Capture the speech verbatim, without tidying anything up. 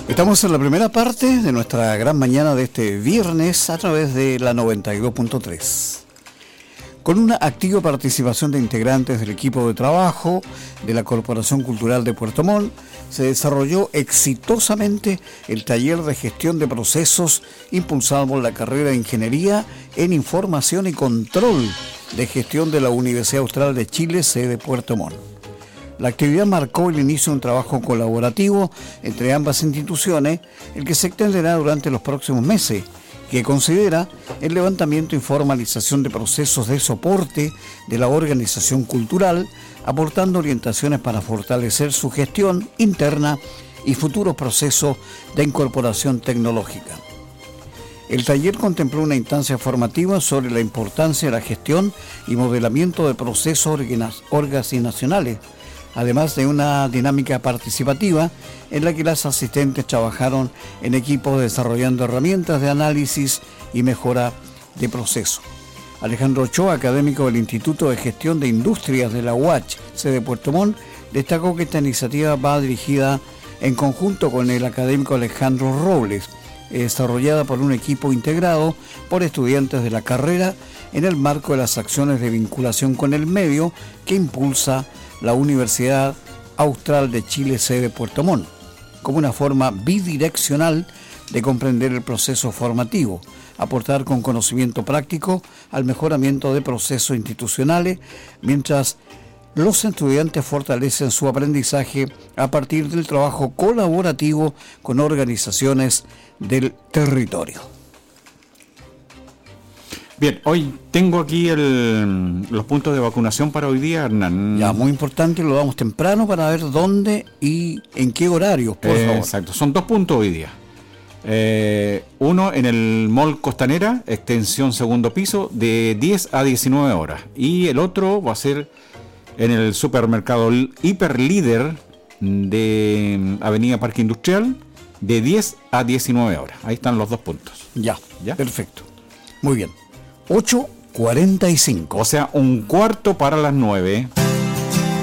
Estamos en la primera parte de nuestra gran mañana de este viernes a través de la noventa y dos punto tres. Con una activa participación de integrantes del equipo de trabajo de la Corporación Cultural de Puerto Montt, se desarrolló exitosamente el taller de gestión de procesos impulsado por la carrera de Ingeniería en Información y Control de Gestión de la Universidad Austral de Chile, sede Puerto Montt. La actividad marcó el inicio de un trabajo colaborativo entre ambas instituciones, el que se extenderá durante los próximos meses, que considera el levantamiento y formalización de procesos de soporte de la organización cultural, aportando orientaciones para fortalecer su gestión interna y futuros procesos de incorporación tecnológica. El taller contempló una instancia formativa sobre la importancia de la gestión y modelamiento de procesos organizacionales, además de una dinámica participativa en la que las asistentes trabajaron en equipos desarrollando herramientas de análisis y mejora de proceso. Alejandro Ochoa, académico del Instituto de Gestión de Industrias de la U A C, sede Puerto Montt, destacó que esta iniciativa va dirigida en conjunto con el académico Alejandro Robles, desarrollada por un equipo integrado por estudiantes de la carrera en el marco de las acciones de vinculación con el medio que impulsa la Universidad Austral de Chile, sede Puerto Montt, como una forma bidireccional de comprender el proceso formativo, aportar con conocimiento práctico al mejoramiento de procesos institucionales, mientras los estudiantes fortalecen su aprendizaje a partir del trabajo colaborativo con organizaciones del territorio. Bien, hoy tengo aquí el, los puntos de vacunación para hoy día, Hernán. Ya, muy importante, lo damos temprano para ver dónde y en qué horarios, por eh, favor. Exacto, son dos puntos hoy día. Eh, uno en el Mall Costanera, extensión segundo piso, de diez a diecinueve horas. Y el otro va a ser en el supermercado Hiperlíder de Avenida Parque Industrial, de diez a diecinueve horas. Ahí están los dos puntos. Ya, ya, perfecto. Muy bien. ocho cuarenta y cinco. O sea, un cuarto para las nueve.